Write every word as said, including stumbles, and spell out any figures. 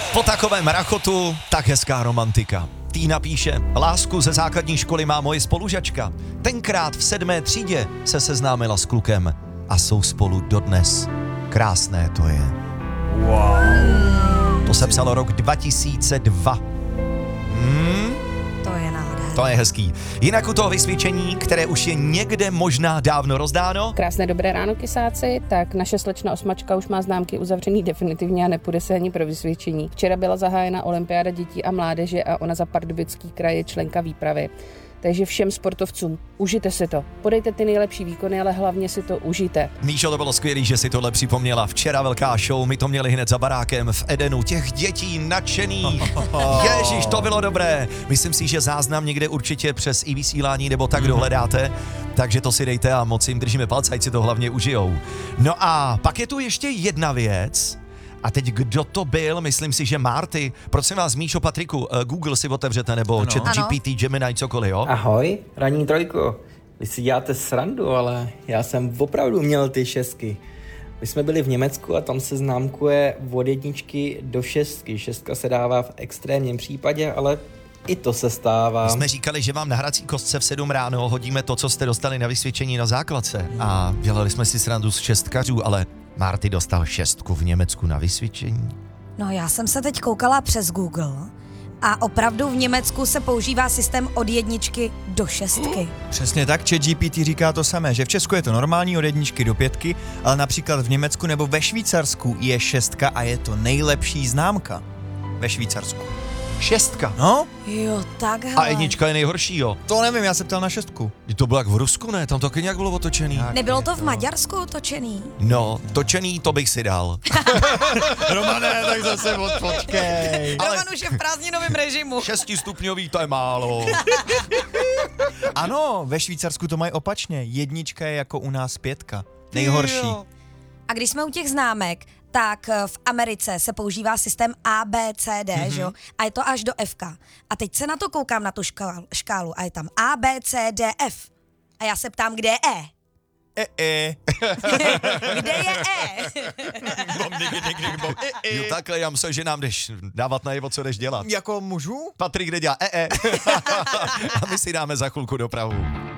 Po takovém rachotu tak hezká romantika. Týna píše, lásku ze základní školy má moje spolužačka. Tenkrát v sedmé třídě se seznámila s klukem a jsou spolu dodnes. Krásné to je. Wow. To se psalo rok dva tisíce dva. Hmm? To je nádherné. To je hezký. Jinak u toho vysvědčení, které už je někde možná dávno rozdáno. Krásné dobré ráno, kysáci. Tak naše slečna osmačka už má známky uzavřený definitivně a nepůjde se ani pro vysvědčení. Včera byla zahájena olympiáda dětí a mládeže a ona za Pardubický kraj je členka výpravy. Takže všem sportovcům, užijte si to. Podejte ty nejlepší výkony, ale hlavně si to užijte. Míšo, to bylo skvělý, že si tohle připomněla. Včera velká show, my to měli hned za barákem v Edenu. Těch dětí nadšených. Ježíš, to bylo dobré. Myslím si, že záznam někde určitě přes i vysílání nebo tak dohledáte. Takže to si dejte a moc jim držíme palce, ať si to hlavně užijou. No a pak je tu ještě jedna věc. A teď kdo to byl? Myslím si, že Marty. Prosím vás, Míšo, Patriku, Google si otevřete, nebo chat G P T, Gemini, cokoliv, jo? Ahoj, ranní trojko. Vy si děláte srandu, ale já jsem opravdu měl ty šestky. My jsme byli v Německu a tam se známkuje od jedničky do šestky. Šestka se dává v extrémním případě, ale i to se stává. My jsme říkali, že vám na hrací kostce v sedm ráno hodíme to, co jste dostali na vysvědčení na základce. A dělali jsme si srandu z šestkařů, ale Marty dostal šestku v Německu na vysvědčení. No já jsem se teď koukala přes Google a opravdu v Německu se používá systém od jedničky do šestky. Přesně tak, chat G P T říká to samé, že v Česku je to normální od jedničky do pětky, ale například v Německu nebo ve Švýcarsku je šestka a je to nejlepší známka ve Švýcarsku. Šestka? No? Jo, tak hele. A jednička je nejhorší, jo? To nevím, já se ptal na šestku. To bylo jak v Rusku, ne? Tam taky nějak bylo otočený. Tak. Nebylo to v Maďarsku otočený? No, točený to bych si dal. Romane, tak zase odpočkej. Ale- Roman už je v prázdninovém režimu. Šestistupňový to je málo. Ano, ve Švýcarsku to mají opačně. Jednička je jako u nás pětka. Nejhorší. Jo. A když jsme u těch známek, tak v Americe se používá systém A B C D, mm-hmm. že jo? A je to až do F. A teď se na to koukám, na tu škálu, škálu a je tam A, B, C, D, F. A já se ptám, kde je E? E, e. Kde je E? Jo, takhle, já myslím, že nám jdeš dávat najevo, co jdeš dělat. Jako můžu? Patrik, kde dělá e, e. A my si dáme za chvilku dopravu.